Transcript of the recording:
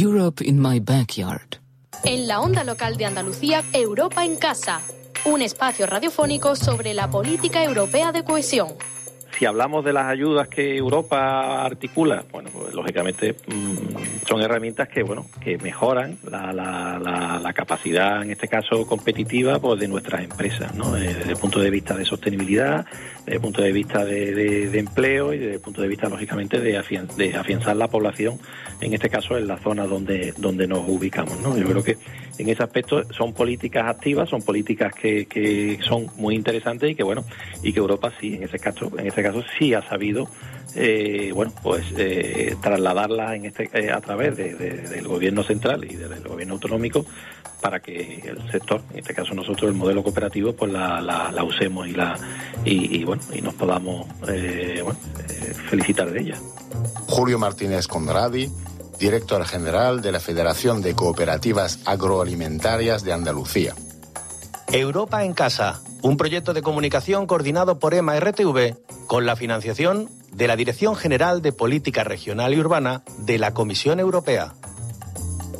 Europe in my backyard. En la onda local de Andalucía, Europa en casa. Un espacio radiofónico sobre la política europea de cohesión. Si hablamos de las ayudas que Europa articula, bueno, pues lógicamente son herramientas que mejoran la capacidad, en este caso competitiva, pues de nuestras empresas, ¿no? Desde el punto de vista de sostenibilidad, desde el punto de vista de empleo y desde el punto de vista, lógicamente, de afianzar la población, en este caso en la zona donde nos ubicamos, ¿no? Yo creo que en ese aspecto son políticas activas, son políticas que son muy interesantes y que Europa sí, en ese caso sí ha sabido trasladarlas a través del gobierno central y del gobierno autonómico para que el sector, en este caso nosotros el modelo cooperativo, pues la usemos y nos podamos felicitar de ella. Julio Martínez Conradi, director general de la Federación de Cooperativas Agroalimentarias de Andalucía. Europa en Casa, un proyecto de comunicación coordinado por EMA-RTV con la financiación de la Dirección General de Política Regional y Urbana de la Comisión Europea.